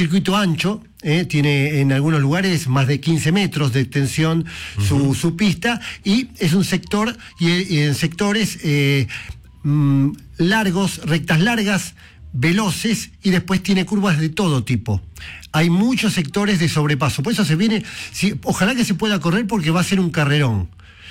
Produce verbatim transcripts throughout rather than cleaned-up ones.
circuito ancho, eh, tiene en algunos lugares más de quince metros de extensión uh-huh. su, su pista, y es un sector, y, y en sectores eh, mm, largos, rectas largas, veloces, y después tiene curvas de todo tipo. Hay muchos sectores de sobrepaso, por eso se viene, si, ojalá que se pueda correr porque va a ser un carrerón.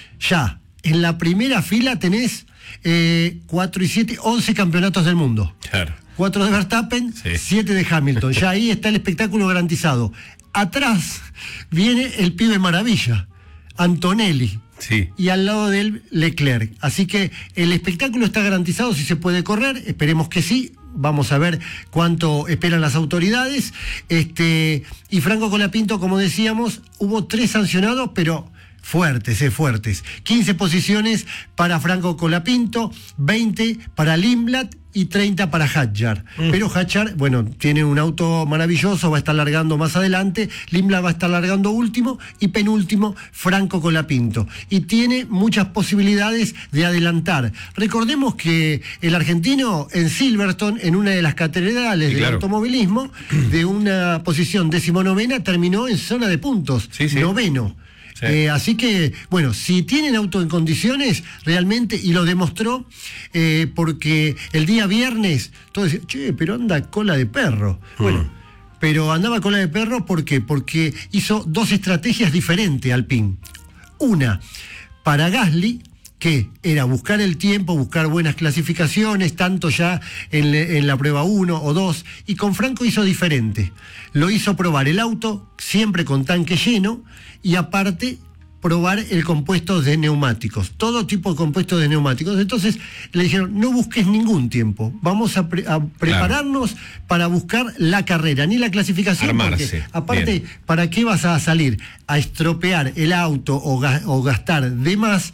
Ya, en la primera fila tenés eh, cuatro y siete, once campeonatos del mundo. Claro. cuatro de Verstappen, sí. siete de Hamilton. Ya ahí está el espectáculo garantizado. Atrás viene el pibe maravilla, Antonelli. Sí. Y al lado de él, Leclerc. Así que el espectáculo está garantizado si se puede correr. Esperemos que sí. Vamos a ver cuánto esperan las autoridades. Este, y Franco Colapinto, como decíamos, hubo tres sancionados, pero fuertes, eh, fuertes. quince posiciones para Franco Colapinto, veinte para Lindblad y treinta para Hadjar. Mm. Pero Hadjar, bueno, tiene un auto maravilloso, va a estar largando más adelante. Lindblad va a estar largando último y penúltimo Franco Colapinto. Y tiene muchas posibilidades de adelantar. Recordemos que el argentino en Silverstone, en una de las catedrales sí, del claro. automovilismo, de una posición decimonovena, terminó en zona de puntos, sí, sí. noveno. Sí. Eh, así que, bueno, si tienen auto en condiciones, realmente, y lo demostró, eh, porque el día viernes, todos decían, che, pero anda cola de perro. Mm. Bueno, pero andaba cola de perro, ¿por qué? Porque hizo dos estrategias diferentes Alpine. Una, para Gasly, que era buscar el tiempo, buscar buenas clasificaciones, tanto ya en, en la prueba uno o dos, y con Franco hizo diferente. Lo hizo probar el auto, siempre con tanque lleno, y aparte probar el compuesto de neumáticos, todo tipo de compuestos de neumáticos. Entonces le dijeron, no busques ningún tiempo, vamos a, pre a prepararnos claro. para buscar la carrera, ni la clasificación. Armarse. Porque, aparte, bien. ¿Para qué vas a salir a estropear el auto o, ga o gastar de más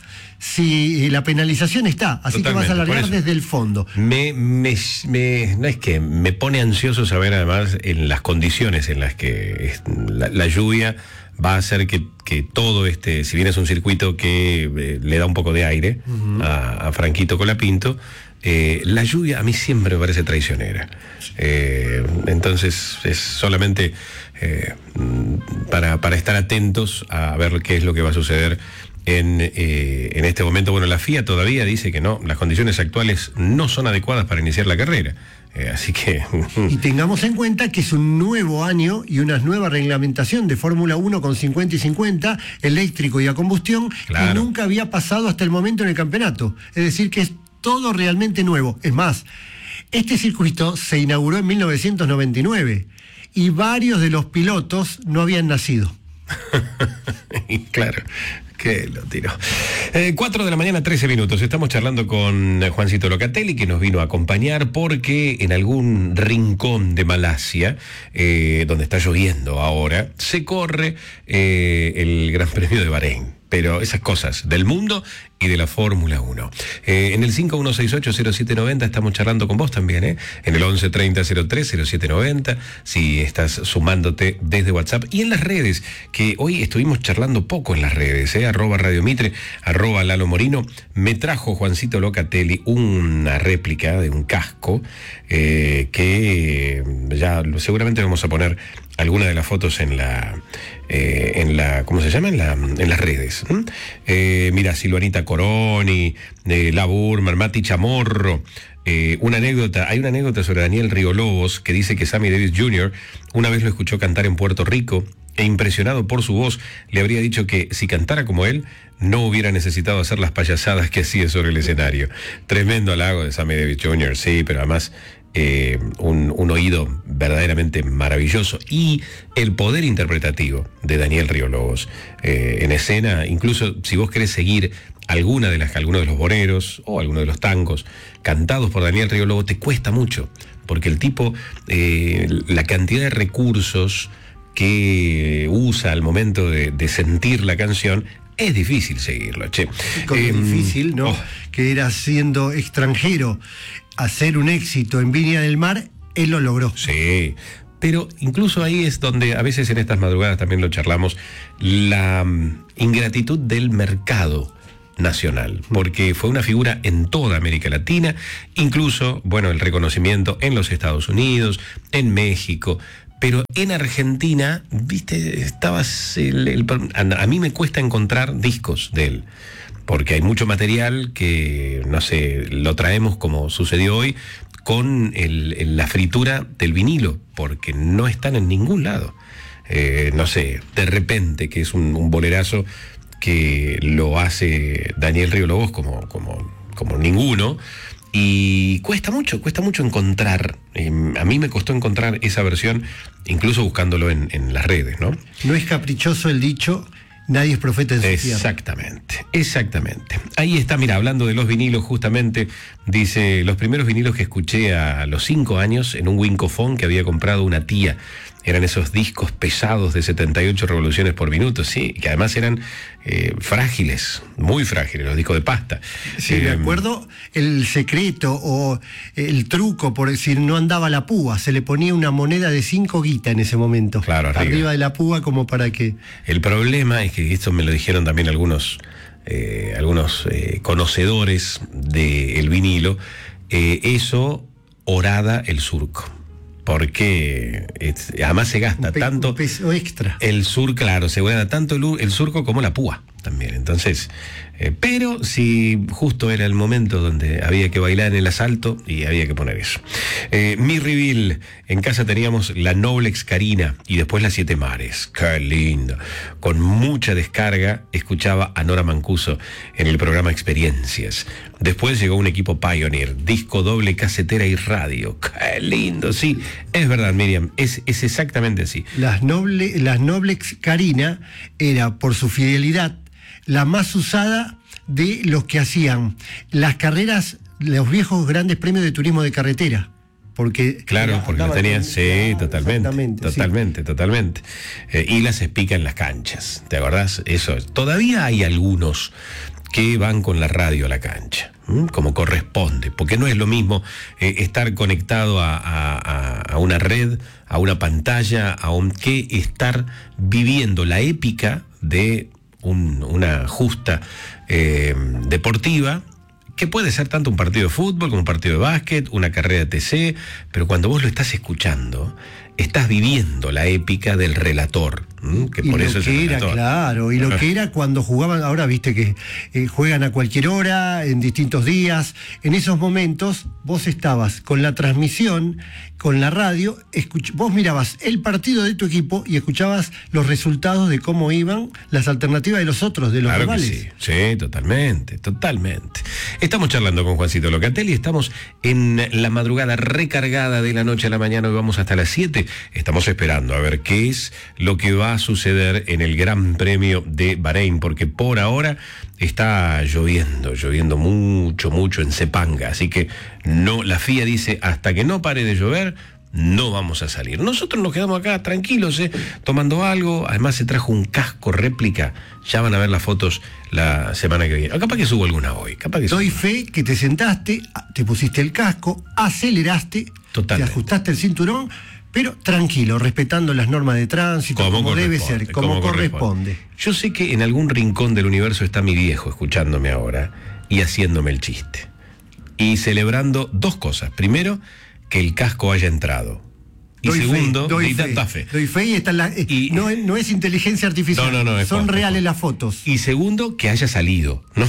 si la penalización está? Así Totalmente, que vas a largar desde el fondo. Me, me, me, no es que me pone ansioso saber además en las condiciones en las que la, la lluvia va a hacer que, que todo este, si bien es un circuito que eh, le da un poco de aire uh-huh. a, a Franquito Colapinto, eh, la lluvia a mí siempre me parece traicionera. Eh, entonces es solamente eh, para, para estar atentos a ver qué es lo que va a suceder en, eh, en este momento. Bueno, la F I A todavía dice que no, las condiciones actuales no son adecuadas para iniciar la carrera. Eh, así que... Y tengamos en cuenta que es un nuevo año y una nueva reglamentación de Fórmula uno con cincuenta y cincuenta, eléctrico y a combustión, claro. que nunca había pasado hasta el momento en el campeonato. Es decir, que es todo realmente nuevo. Es más, este circuito se inauguró en mil novecientos noventa y nueve y varios de los pilotos no habían nacido. Claro. Que lo tiró. Eh, cuatro de la mañana, trece minutos. Estamos charlando con Juancito Locatelli, que nos vino a acompañar porque en algún rincón de Malasia, eh, donde está lloviendo ahora, se corre eh, el Gran Premio de Bahrein. Pero esas cosas del mundo y de la Fórmula uno. Eh, en el cinco uno seis ocho cero siete nueve cero estamos charlando con vos también, ¿eh? En el once treinta cero tres cero siete noventa, si estás sumándote desde WhatsApp. Y en las redes, que hoy estuvimos charlando poco en las redes, ¿eh? Arroba Radio Mitre, arroba Lalo Morino. Me trajo Juancito Locatelli una réplica de un casco eh, que ya seguramente vamos a poner alguna de las fotos en la, eh, en la, ¿cómo se llama? En, la, en las redes. ¿Mm? Eh, mira, Silvanita Coroni, eh, La Burman, Mati Chamorro. Eh, una anécdota, hay una anécdota sobre Daniel Riolobos que dice que Sammy Davis junior una vez lo escuchó cantar en Puerto Rico e impresionado por su voz le habría dicho que si cantara como él no hubiera necesitado hacer las payasadas que hacía sobre el escenario. Tremendo halago de Sammy Davis junior, sí, pero además eh, un, un oído verdaderamente maravilloso y el poder interpretativo de Daniel Riolobos eh, en escena. Incluso si vos querés seguir alguna de las, alguno de los boleros o alguno de los tangos cantados por Daniel Riolobos, te cuesta mucho, porque el tipo, eh, la cantidad de recursos que usa al momento de, de sentir la canción, es difícil seguirlo, che. Con eh, difícil, ¿no? Oh. Que era siendo extranjero, hacer un éxito en Viña del Mar, él lo logró. Sí, pero incluso ahí es donde a veces en estas madrugadas también lo charlamos, la um, ingratitud del mercado nacional, porque fue una figura en toda América Latina, incluso, bueno, el reconocimiento en los Estados Unidos, en México, pero en Argentina, viste, estabas... El, el, a mí me cuesta encontrar discos de él, porque hay mucho material que, no sé, lo traemos como sucedió hoy, con el, el, la fritura del vinilo, porque no están en ningún lado. Eh, no sé, De Repente, que es un, un bolerazo que lo hace Daniel Río Lobos como, como, como ninguno, y cuesta mucho, cuesta mucho encontrar, eh, a mí me costó encontrar esa versión, incluso buscándolo en, en las redes, ¿no? No es caprichoso el dicho, nadie es profeta en su tierra. Exactamente, exactamente. Ahí está, mira, hablando de los vinilos, justamente, dice, los primeros vinilos que escuché a los cinco años en un Wincofon que había comprado una tía. Eran esos discos pesados de setenta y ocho revoluciones por minuto, sí, que además eran eh, frágiles, muy frágiles, los discos de pasta. Sí, eh, me acuerdo el secreto o el truco, por decir, no andaba la púa, se le ponía una moneda de cinco guita en ese momento. Claro, arriba. arriba de la púa como para que... El problema es que esto me lo dijeron también algunos, eh, algunos eh, conocedores del vinilo, eh, eso horada el surco. Porque es, además se gasta un pe- tanto... Un peso extra. El sur, claro, se guarda tanto el, el surco como la púa también. Entonces, eh, pero si justo era el momento donde había que bailar en el asalto y había que poner eso. Eh, mi reveal, en casa teníamos la Noblex Carina y después la Siete Mares. Qué lindo. Con mucha descarga escuchaba a Nora Mancuso en el programa Experiencias. Después llegó un equipo Pioneer, disco doble, casetera y radio. Qué lindo, sí. Es verdad, Miriam, es, es exactamente así. Las, noble, las Noblex Carina era, por su fidelidad, la más usada de los que hacían las carreras, los viejos grandes premios de turismo de carretera. Porque claro, porque lo tenían, sí, totalmente, totalmente, sí. totalmente. Eh, y las explica en las canchas, ¿te acordás? Eso, todavía hay algunos que van con la radio a la cancha, ¿m? Como corresponde, porque no es lo mismo eh, estar conectado a, a, a una red, a una pantalla, a un, que estar viviendo la épica de un, una justa eh, deportiva, que puede ser tanto un partido de fútbol como un partido de básquet, una carrera de T C, pero cuando vos lo estás escuchando, estás viviendo la épica del relator, ¿m? Que y por lo eso es que el era, relator. claro, y lo que era cuando jugaban, ahora viste que eh, juegan a cualquier hora, en distintos días. En esos momentos vos estabas con la transmisión, con la radio, escuch- vos mirabas el partido de tu equipo y escuchabas los resultados de cómo iban las alternativas de los otros, de los Claro que rivales. sí, sí, totalmente, totalmente. Estamos charlando con Juancito Locatelli, estamos en la madrugada recargada de la noche a la mañana, hoy vamos hasta las siete. Estamos esperando a ver qué es lo que va a suceder en el Gran Premio de Bahrein, porque por ahora está lloviendo, lloviendo mucho, mucho en Sepanga, así que no, la F I A dice, hasta que no pare de llover, no vamos a salir. Nosotros nos quedamos acá tranquilos, ¿eh? Tomando algo. Además se trajo un casco réplica. Ya van a ver las fotos la semana que viene. O capaz que subo alguna hoy. Capaz que Doy subo. fe que te sentaste, te pusiste el casco, aceleraste, Totalmente. te ajustaste el cinturón, pero tranquilo, respetando las normas de tránsito, como, como debe ser, como, como corresponde. corresponde. Yo sé que en algún rincón del universo está mi viejo escuchándome ahora y haciéndome el chiste. Y celebrando dos cosas. Primero, que el casco haya entrado. Y doy segundo, fe, doy, y fe, da fe. doy fe y, está la, eh, y no, no es inteligencia artificial, no, no, no, son posta, reales posta. las fotos. Y segundo, que haya salido, ¿no?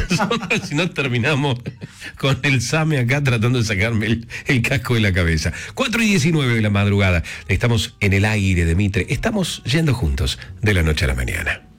Si no terminamos con el Same acá tratando de sacarme el, el casco de la cabeza. cuatro y diecinueve de la madrugada. Estamos en el aire de Mitre. Estamos yendo juntos de la noche a la mañana.